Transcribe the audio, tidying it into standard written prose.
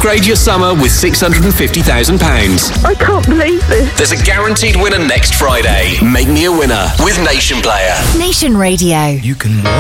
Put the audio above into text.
Upgrade your summer with £650,000. I can't believe this. There's a guaranteed winner next Friday. Make me a winner with Nation Player. Nation Radio. You can